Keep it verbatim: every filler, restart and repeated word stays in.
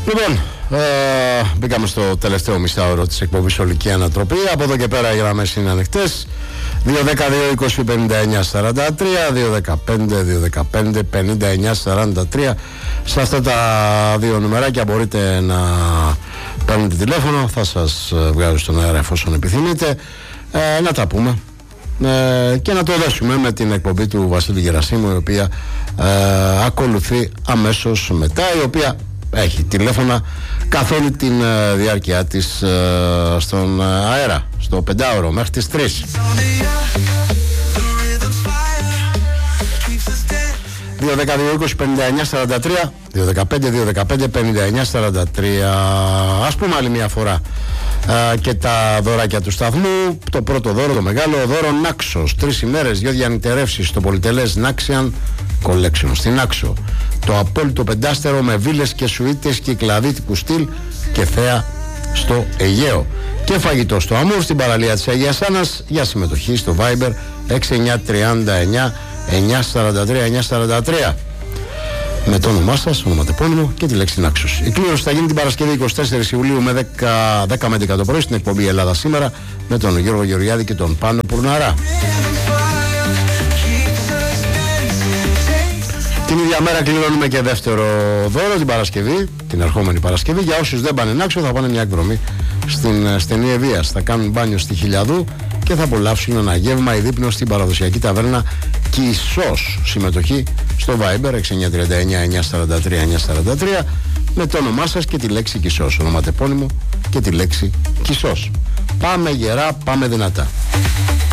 Λοιπόν, ε, μπήκαμε στο τελευταίο μισάωρο της εκπομπής Ολική Ανατροπή. Από εδώ και πέρα οι γραμμές είναι ανοιχτές. δύο δέκα δύο είκοσι πενήντα εννιά σαράντα τρία, δύο δεκαπέντε δύο δεκαπέντε πενήντα εννιά σαράντα τρία. Σε αυτά τα δύο νουμεράκια μπορείτε να παίρνετε τηλέφωνο. Θα σας βγάλω στον αέρα εφόσον επιθυμείτε, ε, να τα πούμε ε, και να το δέσουμε με την εκπομπή του Βασίλη Γερασίμου, η οποία ε, ακολουθεί αμέσως μετά, η οποία έχει τηλέφωνα καθ' όλη τη uh, διάρκεια της uh, στον uh, αέρα, στο πεντάωρο μέχρι τις τρεις. δύο δέκα δύο είκοσι πενήντα εννιά σαράντα τρία, δύο δεκαπέντε δύο δεκαπέντε πενήντα εννιά σαράντα τρία. Ας πούμε άλλη μια φορά uh, και τα δωράκια του σταθμού. Το πρώτο δώρο, το μεγάλο δώρο Naxos. Τρεις ημέρες, δυο διανυκτερεύσεις στο πολυτελές Naxian Collection στην Άξο. Το απόλυτο πεντάστερο με βίλες και σουίτες και κλαδί τύπου στυλ και θέα στο Αιγαίο. Και φαγητό στο Αμούρ στην παραλία της Αγίας Άννας. Για συμμετοχή στο Viber έξι εννιά τρία εννιά εννιά τέσσερα τρία εννιά τέσσερα τρία με το όνομά σας, ονοματεπώνυμο και τη λέξη Naxos. Η κλήρωση θα γίνει την Παρασκευή εικοστή τέταρτη Ιουλίου με δέκα με έντεκα το πρωί στην εκπομπή Ελλάδα Σήμερα με τον Γιώργο Γεωργιάδη και τον Πάνο Πουρναρά. Την ίδια μέρα κληρώνουμε και δεύτερο δώρο την Παρασκευή, την ερχόμενη Παρασκευή. Για όσους δεν πάνε Naxos, θα πάνε μια εκδρομή στην στενή Ευβοίας. Θα κάνουν μπάνιο στη Χιλιαδού και θα απολαύσουν ένα γεύμα ή δείπνο στην παραδοσιακή ταβέρνα Κισός. Συμμετοχή στο Viber έξι εννιά τρία εννιά εννιά τέσσερα τρία εννιά τέσσερα τρία με το όνομά σας και τη λέξη Κισός, ονοματεπώνυμο και τη λέξη Κισός. Πάμε γερά, πάμε δυνατά.